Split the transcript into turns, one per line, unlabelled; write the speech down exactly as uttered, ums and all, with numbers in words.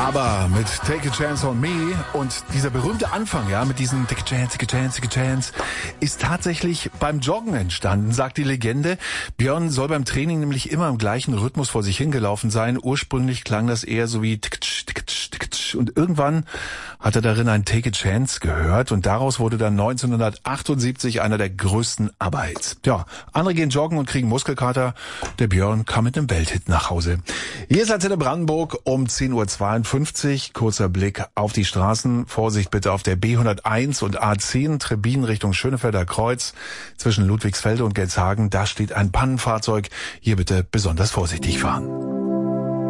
Aber mit Take a Chance on Me und dieser berühmte Anfang, ja, mit diesem Take a Chance, Take a Chance, Take a Chance, ist tatsächlich beim Joggen entstanden, sagt die Legende. Björn soll beim Training nämlich immer im gleichen Rhythmus vor sich hingelaufen sein. Ursprünglich klang das eher so wie Tick, Tick, Tick, und irgendwann hat er darin ein Take a Chance gehört und daraus wurde dann neunzehnhundertachtundsiebzig einer der größten ABBA-Hits. Ja, andere gehen joggen und kriegen Muskelkater. Der Björn kam mit einem Welthit nach Hause. Hier ist Antenne Brandenburg um zehn Uhr zweiundfünfzig. Kurzer Blick auf die Straßen. Vorsicht bitte auf der B hunderteins und A zehn, Trebbin Richtung Schönefelder Kreuz. Zwischen Ludwigsfelde und Gelshagen, da steht ein Pannenfahrzeug. Hier bitte besonders vorsichtig fahren.